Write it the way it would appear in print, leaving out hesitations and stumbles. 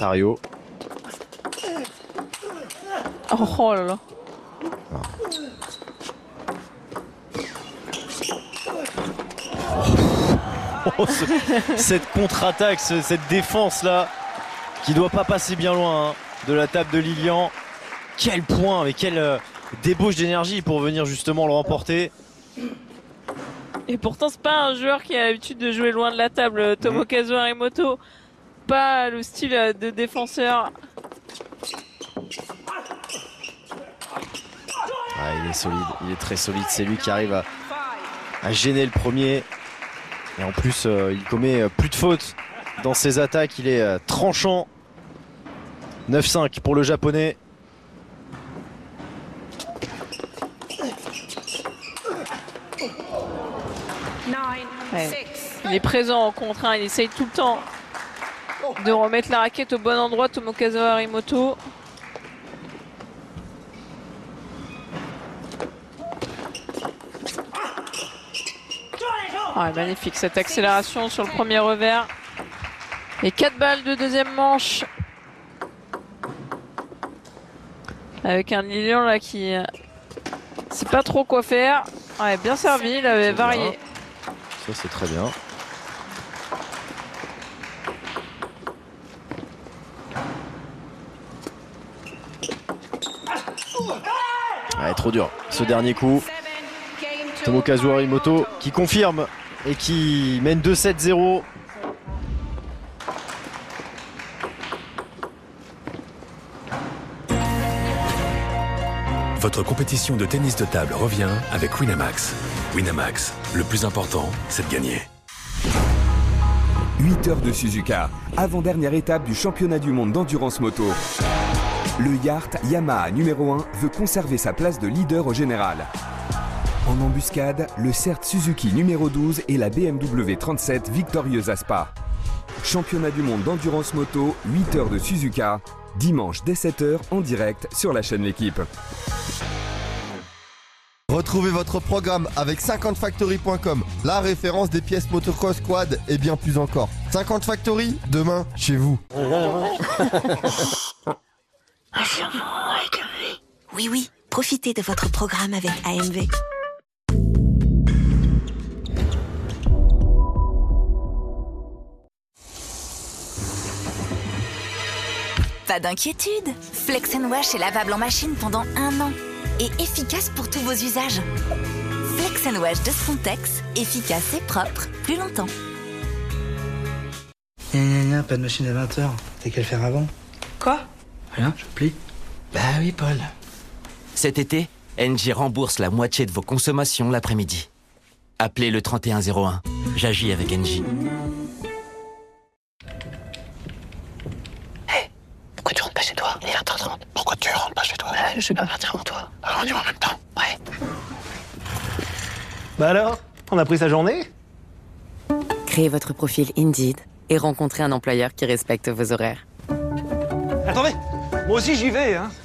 l'Ontario. Oh là là. Cette contre-attaque, cette défense-là, qui doit pas passer bien loin hein, de la table de Lilian. Quel point, mais quelle débauche d'énergie pour venir justement le remporter. Et pourtant, c'est pas un joueur qui a l'habitude de jouer loin de la table. Tomokazu Harimoto, pas le style de défenseur. Ah, il est solide, il est très solide. C'est lui qui arrive à gêner le premier. Et en plus, il commet plus de fautes dans ses attaques. Il est tranchant. 9-5 pour le japonais. Ouais. Il est présent en contre 1, il essaye tout le temps de remettre la raquette au bon endroit, Tomokazu Harimoto. Ah, magnifique cette accélération sur le premier revers. Et 4 balles de deuxième manche. Avec un Lilian là qui sait pas trop quoi faire. Ouais, bien servi, il avait varié. Ça c'est très bien. Ouais, trop dur ce dernier coup. Tomokazu Harimoto qui confirme et qui mène 2-7-0. Votre compétition de tennis de table revient avec Winamax. Winamax, le plus important, c'est de gagner. 8 heures de Suzuka, avant-dernière étape du championnat du monde d'endurance moto. Le Yacht Yamaha numéro 1 veut conserver sa place de leader au général. En embuscade, le CERT Suzuki numéro 12 et la BMW 37 victorieuse à Spa. Championnat du monde d'endurance moto, 8 heures de Suzuka, dimanche dès 7h en direct sur la chaîne L'équipe. Retrouvez votre programme avec 50factory.com, la référence des pièces motocross quad et bien plus encore. 50 Factory, demain, chez vous. Oui, oui, profitez de votre programme avec AMV. Pas d'inquiétude, Flex & Wash est lavable en machine pendant 1 an et efficace pour tous vos usages. Flex & Wash de Frontex, efficace et propre plus longtemps. Pas de machine à 20h. T'as qu'à le faire avant. Quoi? Rien, je plie. Bah oui, Paul. Cet été, Engie rembourse la moitié de vos consommations l'après-midi. Appelez le 3101. J'agis avec Engie. Pourquoi tu rentres pas chez toi? Il est 20h30. Pourquoi tu rentres pas chez toi? Je vais pas partir avant toi. Alors on y va en même temps. Ouais. Bah alors, on a pris sa journée? Créez votre profil Indeed et rencontrez un employeur qui respecte vos horaires. Attendez, moi aussi j'y vais, hein.